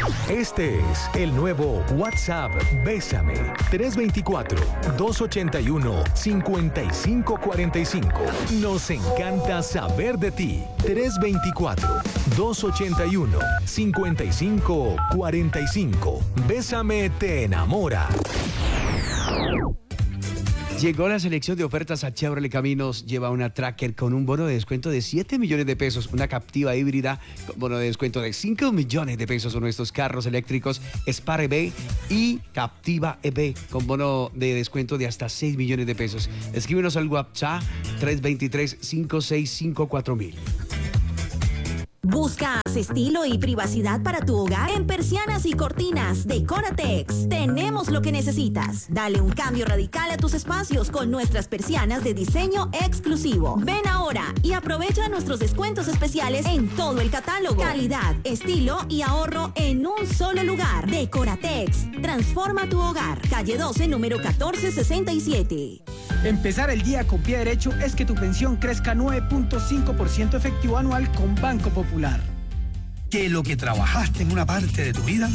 Este es el nuevo WhatsApp Bésame 324-281-5545. Nos encanta saber de ti. 324-281-5545. Bésame te enamora. Llegó la selección de ofertas a Chevrolet Caminos. Lleva una Tracker con un bono de descuento de 7 millones de pesos, una Captiva híbrida con bono de descuento de 5 millones de pesos, o nuestros carros eléctricos Spar EV y Captiva EV con bono de descuento de hasta 6 millones de pesos. Escríbenos al WhatsApp 323-565-4000. ¿Buscas estilo y privacidad para tu hogar? En Persianas y Cortinas Decoratex tenemos lo que necesitas. Dale un cambio radical a tus espacios con nuestras persianas de diseño exclusivo. Ven ahora y aprovecha nuestros descuentos especiales en todo el catálogo. Calidad, estilo y ahorro en un solo lugar. Decoratex. Transforma tu hogar. Calle 12, número 1467. Empezar el día con pie derecho es que tu pensión crezca 9.5% efectivo anual con Banco Popular. Que lo que trabajaste en una parte de tu vida